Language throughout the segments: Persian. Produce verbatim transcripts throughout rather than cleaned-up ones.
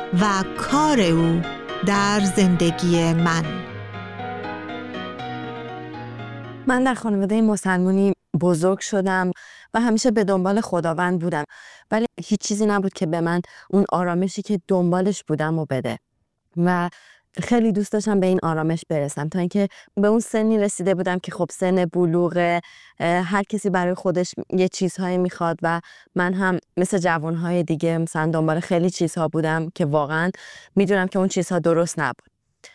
و کار او در زندگی من. من در خانواده مسلمانی بزرگ شدم و همیشه به دنبال خداوند بودم، ولی هیچ چیزی نبود که به من اون آرامشی که دنبالش بودم و بده و خیلی دوست داشتم به این آرامش برسم، تا اینکه به اون سنی رسیده بودم که خب سن بلوغ، هر کسی برای خودش یه چیزهایی میخواد و من هم مثل جوانهای دیگه مثلا دنبال خیلی چیزها بودم که واقعا میدونم که اون چیزها درست نبود.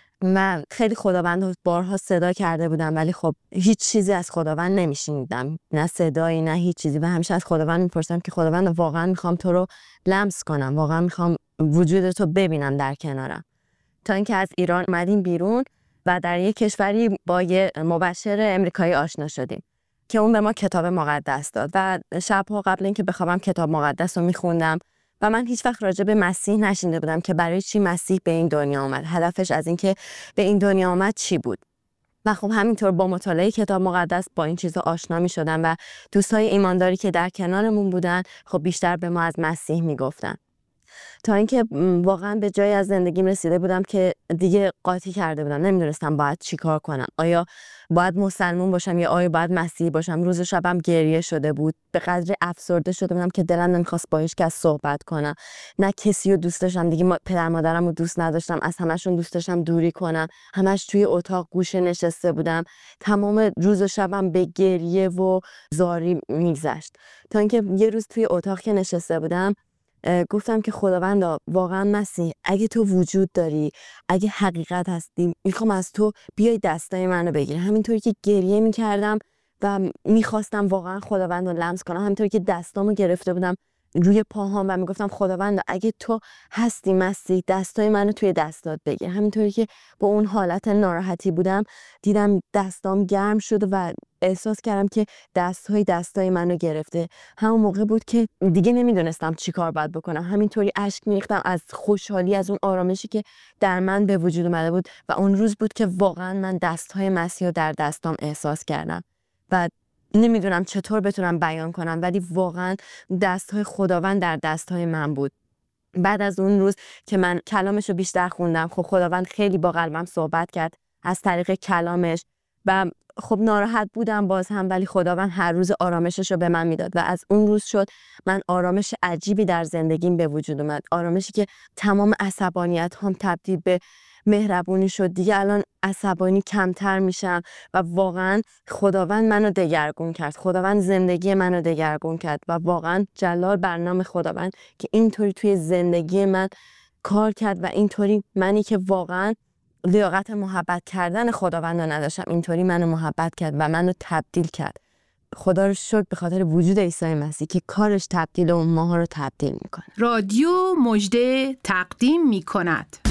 من خیلی خداوند رو بارها صدا کرده بودم، ولی خب هیچ چیزی از خداوند نمیشنیدم، نه صدایی نه هیچ چیزی، و همیشه از خداوند میپرسم که خداوند واقعا میخوام تو رو لمس کنم، واقعا میخوام وجودتو ببینم در کنارم. تا اینکه از ایران اومدیم بیرون و در یک کشوری با یه مبشر امریکایی آشنا شدیم که اون به ما کتاب مقدس داد و شبها قبل اینکه بخوابم کتاب مقدس رو میخوندم و من هیچ وقت راجع به مسیح نشنیده بودم که برای چی مسیح به این دنیا آمد، هدفش از اینکه به این دنیا آمد چی بود. و خب همینطور با مطالعه کتاب مقدس با این چیزا آشنا می شدم و دوستای ایمانداری که در کنارمون بودن خب بیشتر به ما از مسیح میگفتن، تا اینکه واقعا به جایی از زندگیم رسیده بودم که دیگه قاطی کرده بودم، نمیدونستم باید چی کار کنم، آیا باید مسلمون باشم یا آیا باید مسیحی باشم. روز شبم گریه شده بود، به قدر افسرده شده بودم که دلم نمیخواست با هیچ کس صحبت کنم، نه کسی رو دوست داشتم دیگه، پدر مادرم رو دوست نداشتم، از همشون دوست داشتم دوری کنم، همش توی اتاق گوشه نشسته بودم، تمام روز و شبم به گریه و زاری میگذشت. تا اینکه یه روز توی اتاق که نشسته بودم گفتم که خداوندا واقعا مسیح اگه تو وجود داری، اگه حقیقت هستی، میخوام از تو بیای دستای منو بگیری. همینطوری که گریه میکردم و میخواستم واقعا خداوند رو لمس کنم، همینطوری که دستامو گرفته بودم روی پاهام و میگفتم خداوندا اگه تو هستی مسیح دستای منو توی دستات بگیر. همینطوری که با اون حالت ناراحتی بودم دیدم دستام گرم شد و احساس کردم که دستهای دستای منو گرفته. همون موقع بود که دیگه نمیدونستم چی کار باید بکنم، همینطوری اشک میریختم از خوشحالی، از اون آرامشی که در من به وجود اومده بود و اون روز بود که واقعا من دستهای مسیح رو در دستام احساس کردم و نمیدونم چطور بتونم بیان کنم، ولی واقعا دستهای خداوند در دستهای من بود. بعد از اون روز که من کلامش رو بیشتر خوندم، خب خداوند خیلی با قلبم صحبت کرد از طریق کلامش و خب ناراحت بودم باز هم، ولی خداوند هر روز آرامشش رو به من میداد و از اون روز شد من آرامش عجیبی در زندگیم به وجود اومد، آرامشی که تمام عصبانیت هم تبدیل به مهربونی شد. دیگه الان عصبانی کمتر میشم و واقعا خداوند منو دگرگون کرد، خداوند زندگی منو دگرگون کرد و واقعا جلال بر نام خداوند که اینطوری توی زندگی من کار کرد و اینطوری منی که واقعا لیاقت محبت کردن خداوند رو نداشتم اینطوری منو محبت کرد و منو تبدیل کرد. خدا رو شکر به خاطر وجود عیسی مسیح که کارش تبدیل اون ماها رو تبدیل میکنه. رادیو مژده تقدیم میکند